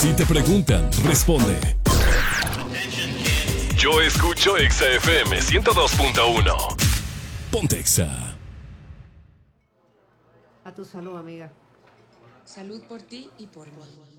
Si te preguntan, responde. Yo escucho Exa FM 102.1. Ponte Exa. A tu salud, amiga. Salud por ti y por mí.